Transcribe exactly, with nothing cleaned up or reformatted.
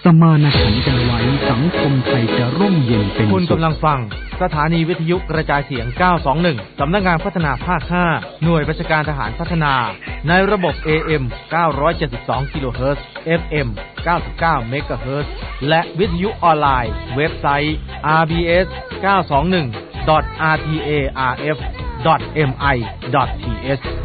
สมานฉันท์กันไว้สังคมไทยจะร่มเย็นเป็นสุขคุณกำลังฟังสถานีวิทยุกระจายเสียงเก้าสองหนึ่งสำนักงานพัฒนาภาคห้าหน่วยบัญชาการทหารพัฒนาในระบบ เอ เอ็ม เก้าร้อยเจ็ดสิบสองกิโลเฮิรตซ์ เอฟ เอ็ม เก้าสิบเก้าเมกะเฮิรตซ์และวิทยุออนไลน์เว็บไซต์ อาร์ บี เอส เก้าสองหนึ่ง ดอท อาร์ ที เอ อาร์ เอฟ ดอท เอ็ม ไอ ดอท ที เอช